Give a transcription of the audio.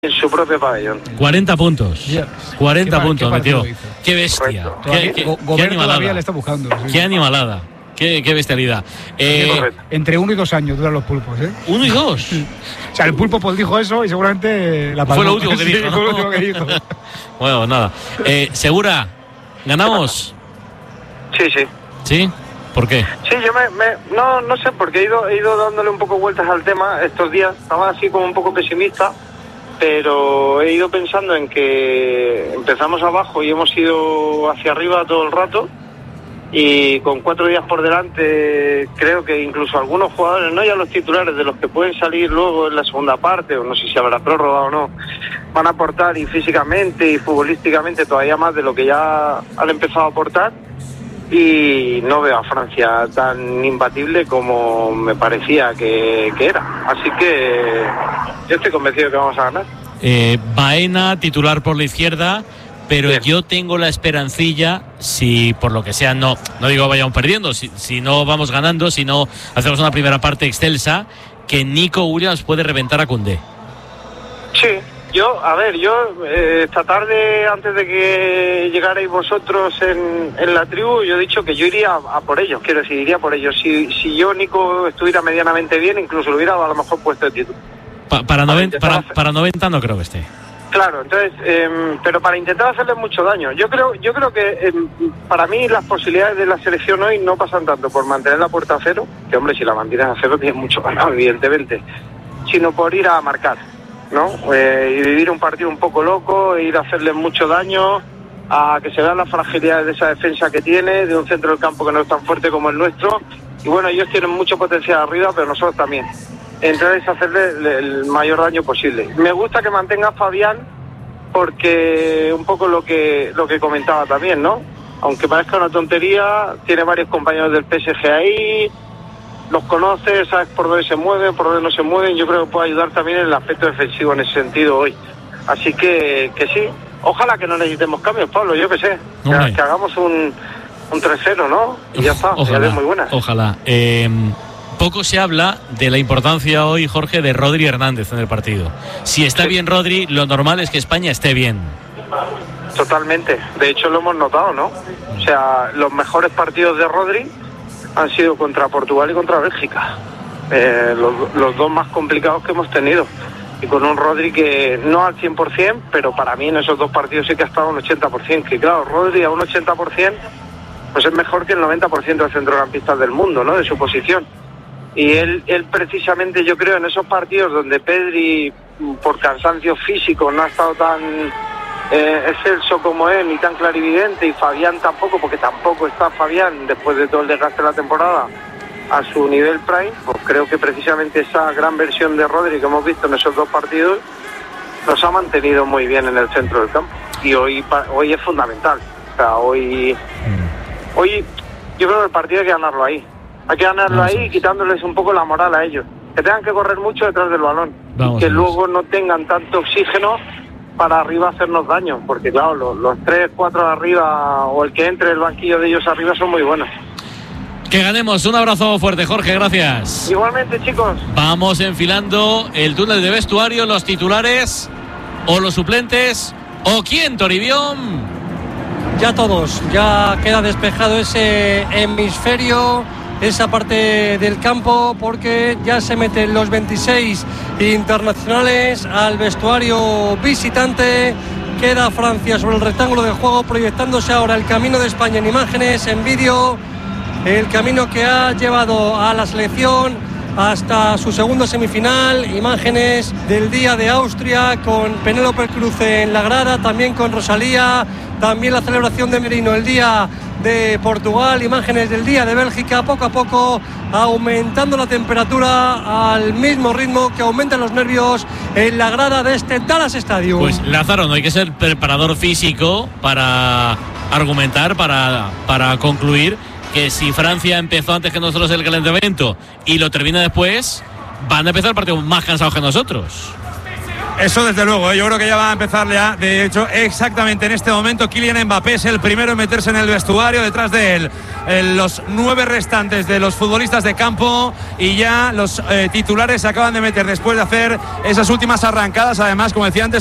en su propio pabellón. 40 puntos. 40 puntos metió. Qué bestia. Qué animalada. Le está buscando. Sí. Qué animalada. Qué bestialidad. Entre 1 y 2 años duran los pulpos, ¿eh? 1 y 2. O sea, el pulpo pues dijo eso y seguramente la palmó. Fue lo último que dijo. Sí, fue lo último que dijo. Bueno, nada. Segura, ¿ganamos? Sí. ¿Sí? ¿Por qué? Sí, yo no sé, porque he ido dándole un poco vueltas al tema estos días. Estaba así como un poco pesimista, pero he ido pensando en que empezamos abajo y hemos ido hacia arriba todo el rato, y con 4 días por delante creo que incluso algunos jugadores, no ya los titulares, de los que pueden salir luego en la segunda parte, o no sé si habrá prórroga o no, van a aportar, y físicamente y futbolísticamente todavía más de lo que ya han empezado a aportar. Y no veo a Francia tan imbatible como me parecía que era. Así que yo estoy convencido de que vamos a ganar. Baena, titular por la izquierda, pero bien. Yo tengo la esperancilla, si por lo que sea no digo vayamos perdiendo, si no vamos ganando, si no hacemos una primera parte excelsa, que Nico Williams puede reventar a Koundé. Sí. Yo esta tarde, antes de que llegarais vosotros en la tribu, yo he dicho que yo iría a por ellos, quiero decir, iría por ellos. Si yo, Nico, estuviera medianamente bien, incluso lo hubiera a lo mejor puesto de título. Para 90 no creo que esté. Claro, entonces, pero para intentar hacerles mucho daño. Yo creo que para mí las posibilidades de la selección hoy no pasan tanto por mantener la puerta a cero, que hombre, si la mantienes a cero tienes mucho ganado, evidentemente, sino por ir a marcar, ¿no? Y vivir un partido un poco loco, ir a hacerles mucho daño, a que se vean las fragilidades de esa defensa que tiene, de un centro del campo que no es tan fuerte como el nuestro. Y bueno, ellos tienen mucho potencial arriba, pero nosotros también. Entonces, hacerle el mayor daño posible. Me gusta que mantenga a Fabián, porque un poco lo que comentaba también, ¿no? Aunque parezca una tontería, tiene varios compañeros del PSG ahí, los conoce, sabes por dónde se mueven, por dónde no se mueven. Yo creo que puede ayudar también en el aspecto defensivo en ese sentido hoy. Así que sí, ojalá que no necesitemos cambios, Pablo, yo que sé, que hagamos un 3-0, ¿no? Y ya está, ojalá, ya es muy buena. Ojalá. Poco se habla de la importancia hoy, Jorge, de Rodri Hernández en el partido. Si está bien Rodri, lo normal es que España esté bien. Totalmente, de hecho lo hemos notado, ¿no? O sea, los mejores partidos de Rodri han sido contra Portugal y contra Bélgica, los dos más complicados que hemos tenido, y con un Rodri que no al 100%, pero para mí en esos dos partidos sí que ha estado un 80%, que claro, Rodri a un 80% pues es mejor que el 90% de centrocampistas del mundo, ¿no? De su posición. Y él precisamente, yo creo, en esos partidos donde Pedri por cansancio físico no ha estado tan excelso como él, ni tan clarividente, y Fabián tampoco, porque tampoco está Fabián después de todo el desgaste de la temporada a su nivel prime, pues creo que precisamente esa gran versión de Rodri que hemos visto en esos dos partidos nos ha mantenido muy bien en el centro del campo, y hoy es fundamental. O sea, hoy yo creo que el partido hay que ganarlo ahí. Hay que ganarlo ahí, quitándoles un poco la moral a ellos, que tengan que correr mucho detrás del balón, y que luego no tengan tanto oxígeno para arriba hacernos daño, porque claro, los 3-4 arriba, o el que entre el banquillo de ellos arriba, son muy buenos. Que ganemos. Un abrazo fuerte, Jorge, gracias. Igualmente, chicos. Vamos enfilando el túnel de vestuario, los titulares o los suplentes, o quién, Toribión. Ya todos, ya queda despejado ese hemisferio, esa parte del campo, porque ya se meten los 26 internacionales al vestuario visitante. Queda Francia sobre el rectángulo de juego, proyectándose ahora el camino de España en imágenes, en vídeo, el camino que ha llevado a la selección hasta su segundo semifinal, imágenes del día de Austria con Penélope Cruz en la grada, también con Rosalía, también la celebración de Merino el día de Portugal, imágenes del día de Bélgica, poco a poco aumentando la temperatura al mismo ritmo que aumentan los nervios en la grada de este Dallas Stadium. Pues Lázaro, no hay que ser preparador físico para argumentar, para concluir que si Francia empezó antes que nosotros el calentamiento y lo termina después, van a empezar el partido más cansados que nosotros. Eso desde luego, yo creo que ya va a empezar ya. De hecho, exactamente en este momento Kylian Mbappé es el primero en meterse en el vestuario, detrás de él los 9 restantes de los futbolistas de campo, y ya los titulares se acaban de meter después de hacer esas últimas arrancadas. Además, como decía antes,